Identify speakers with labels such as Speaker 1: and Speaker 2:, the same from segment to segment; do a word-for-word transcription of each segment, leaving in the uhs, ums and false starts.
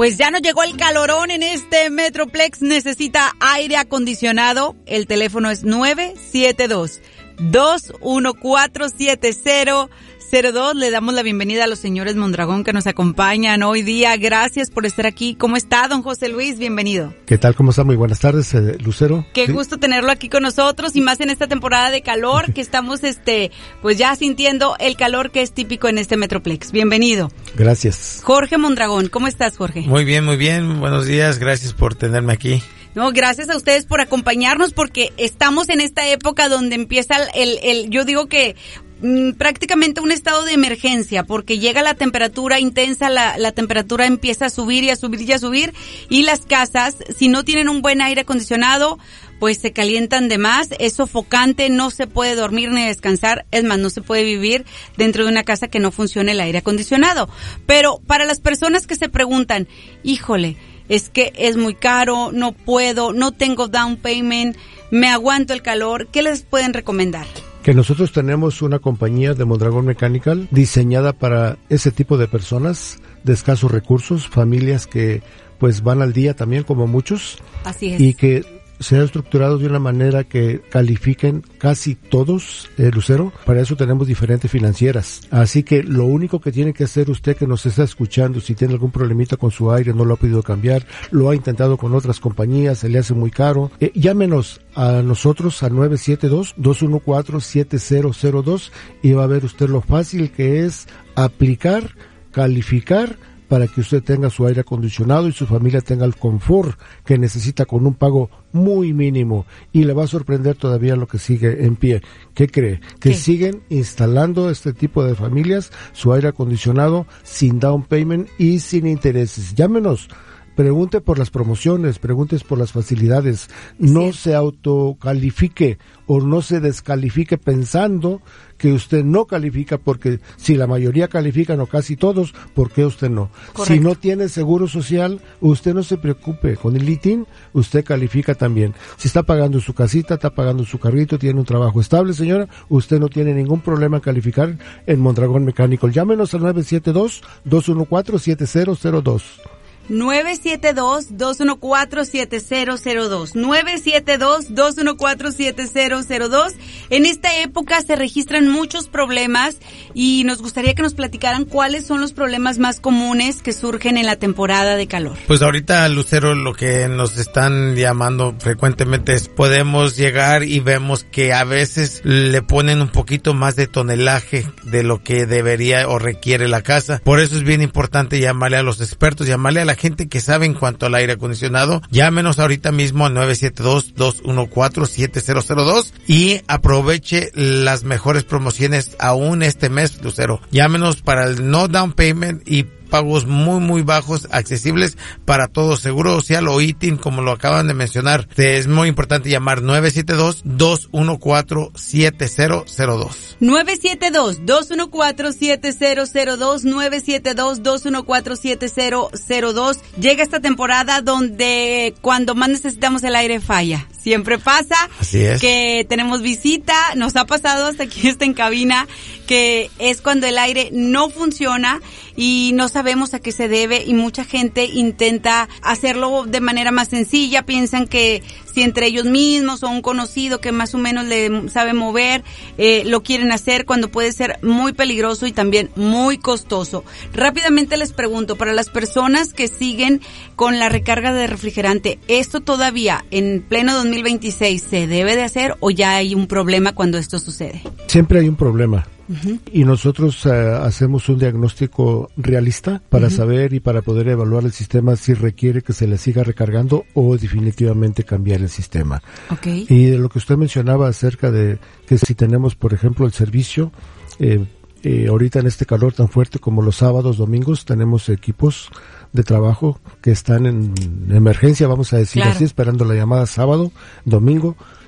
Speaker 1: Pues ya nos llegó el calorón en este Metroplex. Necesita aire acondicionado. El teléfono es nueve siete dos, dos uno cuatro, siete cero cero dos. Le damos la bienvenida a los señores Mondragón que nos acompañan hoy día. Gracias por estar aquí. ¿Cómo está, don José Luis? Bienvenido.
Speaker 2: ¿Qué tal? ¿Cómo está? Muy buenas tardes, eh, Lucero.
Speaker 1: Qué
Speaker 2: ¿Sí?
Speaker 1: gusto tenerlo aquí con nosotros y más en esta temporada de calor que estamos, este, pues ya sintiendo el calor que es típico en este Metroplex. Bienvenido.
Speaker 2: Gracias.
Speaker 1: Jorge Mondragón, ¿cómo estás, Jorge?
Speaker 3: Muy bien, muy bien. Buenos días. Gracias por tenerme aquí.
Speaker 1: No, gracias a ustedes por acompañarnos porque estamos en esta época donde empieza el, el, el yo digo que mmm, prácticamente un estado de emergencia porque llega la temperatura intensa, la, la temperatura empieza a subir y a subir y a subir y las casas, si no tienen un buen aire acondicionado, pues se calientan de más, es sofocante, no se puede dormir ni descansar, es más, no se puede vivir dentro de una casa que no funcione el aire acondicionado. Pero para las personas que se preguntan, híjole, es que es muy caro, no puedo, no tengo down payment, me aguanto el calor, ¿qué les pueden recomendar?
Speaker 2: Que nosotros tenemos una compañía de Mondragón Mechanical diseñada para ese tipo de personas de escasos recursos, familias que pues van al día también como muchos.
Speaker 1: Así es.
Speaker 2: Y que se ha estructurado de una manera que califiquen casi todos, eh, Lucero. Para eso tenemos diferentes financieras. Así que lo único que tiene que hacer usted que nos está escuchando, si tiene algún problemita con su aire, no lo ha podido cambiar, lo ha intentado con otras compañías, se le hace muy caro, eh, llámenos a nosotros al nueve siete dos, dos uno cuatro, siete cero cero dos y va a ver usted lo fácil que es aplicar, calificar, para que usted tenga su aire acondicionado y su familia tenga el confort que necesita con un pago muy mínimo. Y le va a sorprender todavía lo que sigue en pie. ¿Qué cree? Que
Speaker 1: ¿Qué?
Speaker 2: Siguen instalando este tipo de familias su aire acondicionado sin down payment y sin intereses. Llámenos. Pregunte por las promociones, pregunte por las facilidades, no se autocalifique o no se descalifique pensando que usted no califica, porque si la mayoría califican o casi todos, ¿por qué usted no?
Speaker 1: Correcto.
Speaker 2: Si no tiene seguro social, usted no se preocupe, con el I T I N usted califica también. Si está pagando su casita, está pagando su carrito, tiene un trabajo estable, señora, usted no tiene ningún problema en calificar en Mondragón Mechanical. Llámenos al nueve siete dos, dos uno cuatro, siete cero cero dos.
Speaker 1: nueve siete dos, dos uno cuatro, siete cero cero dos. nueve siete dos, dos uno cuatro, siete cero cero dos. En esta época se registran muchos problemas y nos gustaría que nos platicaran cuáles son los problemas más comunes que surgen en la temporada de calor.
Speaker 3: Pues ahorita, Lucero, lo que nos están llamando frecuentemente es podemos llegar y vemos que a veces le ponen un poquito más de tonelaje de lo que debería o requiere la casa. Por eso es bien importante llamarle a los expertos, llamarle a la gente que sabe en cuanto al aire acondicionado. Llámenos ahorita mismo al nueve siete dos, dos uno cuatro, siete cero cero dos y aproveche las mejores promociones aún este mes, Lucero. Llámenos para el no down payment y pagos muy muy bajos, accesibles para todos, seguro social o I T I N, como lo acaban de mencionar. Es muy importante llamar nueve siete dos, dos uno cuatro, siete cero cero dos.
Speaker 1: nueve siete dos, dos uno cuatro, siete cero cero dos, nueve siete dos, dos uno cuatro, siete cero cero dos. Llega esta temporada donde cuando más necesitamos el aire falla. Siempre pasa.
Speaker 3: Así es.
Speaker 1: Que tenemos visita, nos ha pasado hasta aquí está en cabina, que es cuando el aire no funciona y no sabemos a qué se debe y mucha gente intenta hacerlo de manera más sencilla, piensan que si entre ellos mismos o un conocido que más o menos le sabe mover, eh, lo quieren hacer cuando puede ser muy peligroso y también muy costoso. Rápidamente les pregunto, para las personas que siguen con la recarga de refrigerante, ¿esto todavía en pleno dos mil veintiséis se debe de hacer o ya hay un problema cuando esto sucede?
Speaker 2: Siempre hay un problema.
Speaker 1: Uh-huh.
Speaker 2: Y nosotros uh, hacemos un diagnóstico realista para uh-huh. saber y para poder evaluar el sistema si requiere que se le siga recargando o definitivamente cambiar el sistema.
Speaker 1: Okay.
Speaker 2: Y de lo que usted mencionaba acerca de que si tenemos, por ejemplo, el servicio, eh, eh, ahorita en este calor tan fuerte como los sábados, domingos, tenemos equipos de trabajo que están en emergencia, vamos a decir claro. así, esperando la llamada sábado, domingo.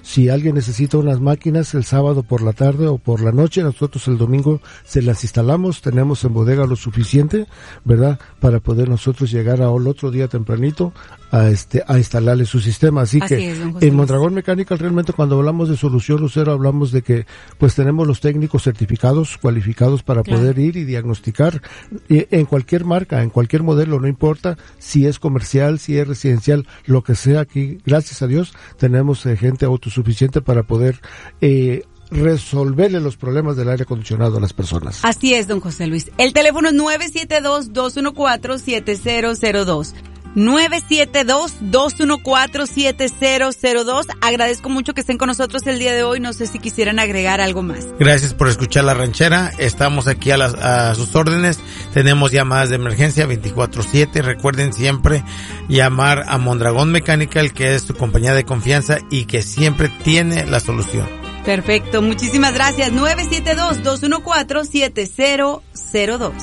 Speaker 2: Si alguien necesita unas máquinas el sábado por la tarde o por la noche, nosotros el domingo se las instalamos, tenemos en bodega lo suficiente, ¿verdad? Para poder nosotros llegar al otro día tempranito a este a instalarle su sistema. Así, Así que es, en Mondragón Mechanical realmente cuando hablamos de solución Lucero hablamos de que pues tenemos los técnicos certificados, cualificados para claro. poder ir y diagnosticar y en cualquier marca, en cualquier modelo, no importa si es comercial, si es residencial, lo que sea. Aquí, gracias a Dios, tenemos eh, gente autosuficiente para poder eh, resolverle los problemas del aire acondicionado a las personas.
Speaker 1: Así es, don José Luis. El teléfono es nueve siete dos, dos uno cuatro, siete cero cero dos. nueve siete dos, dos uno cuatro, siete cero cero dos. Agradezco mucho que estén con nosotros el día de hoy. No sé si quisieran agregar algo más.
Speaker 3: Gracias por escuchar La Ranchera. Estamos aquí a, las, a sus órdenes. Tenemos llamadas de emergencia veinticuatro siete. Recuerden siempre llamar a Mondragón Mechanical, que es su compañía de confianza y que siempre tiene la solución.
Speaker 1: Perfecto. Muchísimas gracias. nueve siete dos, dos uno cuatro, siete cero cero dos.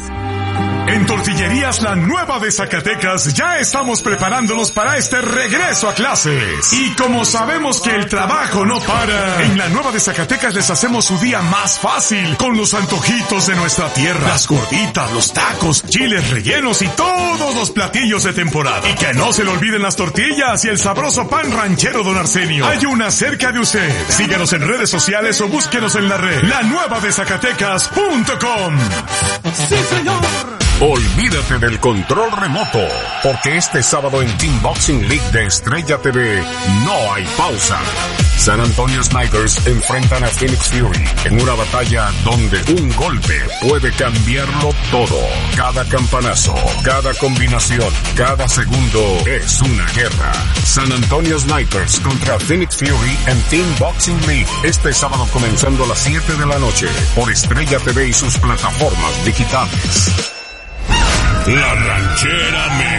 Speaker 4: En Tortillerías La Nueva de Zacatecas ya estamos preparándonos para este regreso a clases. Y como sabemos que el trabajo no para, en La Nueva de Zacatecas les hacemos su día más fácil con los antojitos de nuestra tierra. Las gorditas, los tacos, chiles rellenos y todos los platillos de temporada. Y que no se le olviden las tortillas y el sabroso pan ranchero Don Arsenio. Hay una cerca de usted. Síganos en redes sociales o búsquenos en la red la nueva de zacatecas punto com.
Speaker 5: ¡Sí, señor! Olvídate del control remoto, porque este sábado en Team Boxing League de Estrella T V no hay pausa. San Antonio Snipers enfrentan a Phoenix Fury en una batalla donde un golpe puede cambiarlo todo. Cada campanazo, cada combinación, cada segundo es una guerra. San Antonio Snipers contra Phoenix Fury en Team Boxing League este sábado comenzando a las siete de la noche por Estrella T V y sus plataformas digitales. La Ranchera